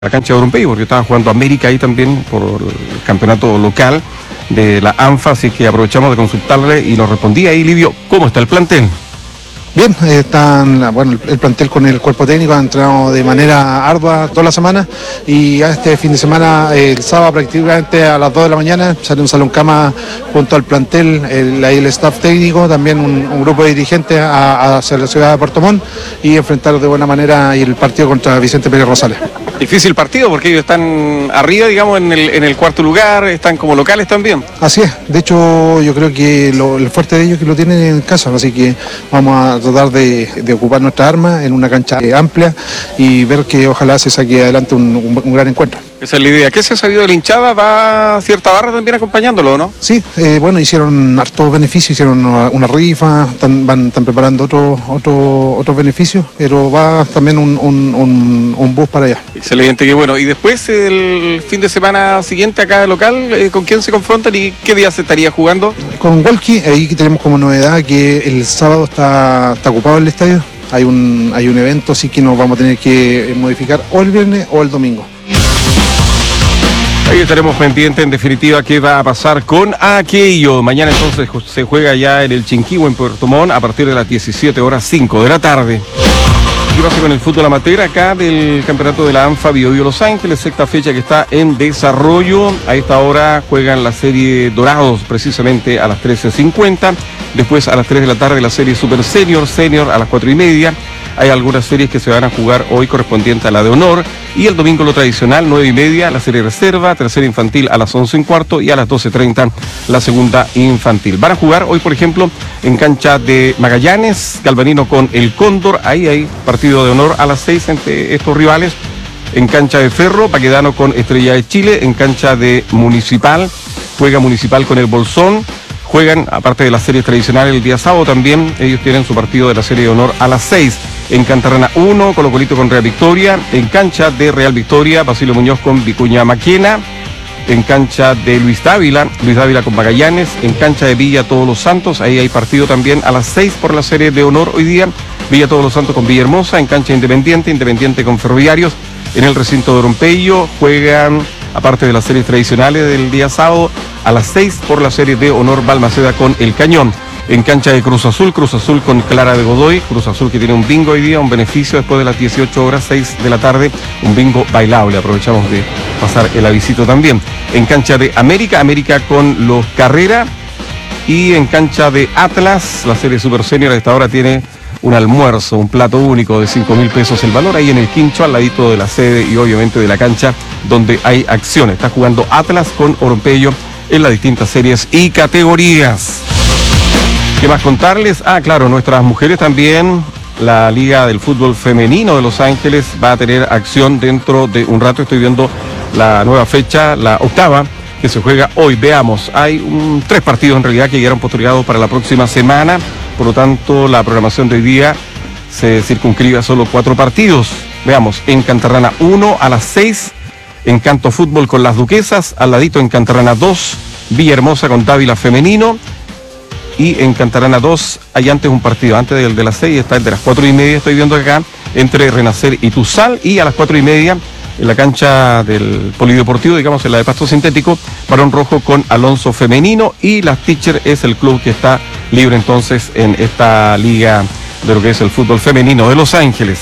la cancha de Orompey, porque estaba jugando América ahí también por el campeonato local de la ANFA, así que aprovechamos de consultarle y nos respondía ahí, Livio, ¿cómo está el plantel? Bien, el plantel con el cuerpo técnico ha entrenado de manera ardua toda la semana y este fin de semana, el sábado prácticamente a las 2 de la mañana, sale un salón cama junto al plantel, el staff técnico, también un grupo de dirigentes hacia la ciudad de Puerto Montt y enfrentar de buena manera el partido contra Vicente Pérez Rosales. Difícil partido porque ellos están arriba, digamos, en el cuarto lugar, están como locales también. Así es, de hecho yo creo que el fuerte de ellos es que lo tienen en casa, así que vamos a tratar de ocupar nuestra arma en una cancha amplia y ver que ojalá se saque adelante un gran encuentro. Esa es la idea. ¿Qué se ha sabido de la hinchada? ¿Va cierta barra también acompañándolo, no? Sí, hicieron hartos beneficios, hicieron una rifa, están preparando otros beneficios, pero va también un bus para allá. Excelente, qué bueno. Y después, el fin de semana siguiente acá local, ¿con quién se confrontan y qué día se estaría jugando? Con Walkie, ahí tenemos como novedad que el sábado está ocupado el estadio. Hay un evento, así que nos vamos a tener que modificar o el viernes o el domingo. Ahí estaremos pendientes, en definitiva, qué va a pasar con aquello. Mañana entonces se juega ya en el Chinquihue, en Puerto Montt, a partir de las 17:05 de la tarde. ¿Qué pasa con el fútbol amateur acá del campeonato de la ANFA Biobío Los Ángeles? Sexta fecha que está en desarrollo. A esta hora juegan la serie Dorados, precisamente a las 13:50. Después a las 3 de la tarde la serie Super Senior a las 4:30. Hay algunas series que se van a jugar hoy correspondiente a la de honor. Y el domingo lo tradicional, 9:30, la serie reserva, tercera infantil a las 11:15 y a las 12:30 la segunda infantil. Van a jugar hoy, por ejemplo, en cancha de Magallanes, Galvarino con el Cóndor. Ahí hay partido de honor a las 6 entre estos rivales. En cancha de Ferro, Baquedano con Estrella de Chile. En cancha de Municipal, juega Municipal con el Bolsón. Juegan, aparte de las series tradicionales, el día sábado también, ellos tienen su partido de la serie de honor a las 6. En Cantarrana 1, Colo Colito con Real Victoria. En cancha de Real Victoria, Basilio Muñoz con Vicuña Maquena. En cancha de Luis Dávila con Magallanes. En cancha de Villa Todos los Santos, ahí hay partido también a las 6 por la serie de honor hoy día. Villa Todos los Santos con Villahermosa. En cancha Independiente con Ferroviarios. En el recinto de Orompey juegan, aparte de las series tradicionales del día sábado, a las 6 por la serie de honor Balmaceda con El Cañón. En cancha de Cruz Azul con Clara de Godoy. Cruz Azul que tiene un bingo hoy día, un beneficio después de las 18 horas, 6 de la tarde, un bingo bailable. Aprovechamos de pasar el avisito también. En cancha de América con los Carrera. Y en cancha de Atlas, la serie Super Senior a esta hora tiene un almuerzo, un plato único de 5.000 pesos el valor, ahí en el quincho, al ladito de la sede y obviamente de la cancha donde hay acciones. Está jugando Atlas con Oropello en las distintas series y categorías. ¿Qué más contarles? Claro, nuestras mujeres también, la Liga del Fútbol Femenino de Los Ángeles va a tener acción dentro de un rato. Estoy viendo la nueva fecha, la octava, que se juega hoy. Veamos, hay 3 partidos en realidad que llegaron postergados para la próxima semana. Por lo tanto, la programación de hoy día se circunscribe a solo 4 partidos. Veamos, en Cantarrana 1 a las 6, en Canto Fútbol con las Duquesas, al ladito en Cantarrana 2, Villahermosa con Dávila Femenino. Y en Cantarana 2 hay antes un partido, antes del de las 6, está el de las 4:30, estoy viendo acá, entre Renacer y Tuzal, y a las 4:30 en la cancha del Polideportivo, digamos en la de Pasto Sintético, Barón Rojo con Alonso Femenino, y las Teacher es el club que está libre entonces en esta liga de lo que es el fútbol femenino de Los Ángeles.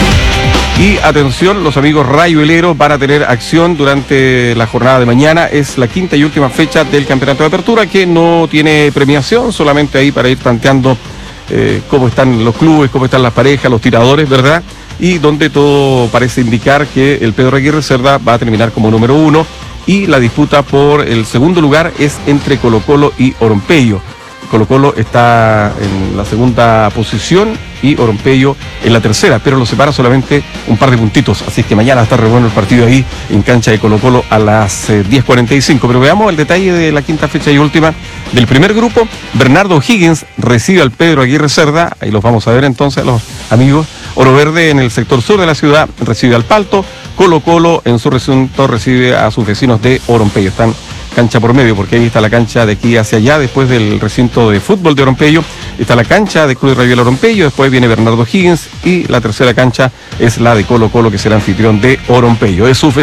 Y atención, los amigos rayueleros van a tener acción durante la jornada de mañana. Es la quinta y última fecha del campeonato de apertura, que no tiene premiación, solamente ahí para ir tanteando cómo están los clubes, cómo están las parejas, los tiradores, ¿verdad? Y donde todo parece indicar que el Pedro Aguirre Cerda va a terminar como número 1 y la disputa por el segundo lugar es entre Colo Colo y Orompello. Colo Colo está en la segunda posición y Orompello en la tercera, pero lo separa solamente un par de puntitos, así que mañana está re bueno el partido ahí en cancha de Colo Colo a las 10:45. Pero veamos el detalle de la quinta fecha y última del primer grupo. Bernardo Higgins recibe al Pedro Aguirre Cerda, ahí los vamos a ver entonces los amigos. Oro Verde en el sector sur de la ciudad recibe al Palto. Colo Colo en su recinto recibe a sus vecinos de Orompello. Están cancha por medio, porque ahí está la cancha de aquí hacia allá, después del recinto de fútbol de Oropello, está la cancha de Club de Rugby Oropello, después viene Bernardo Higgins y la tercera cancha es la de Colo Colo, que será anfitrión de Oropello. Es su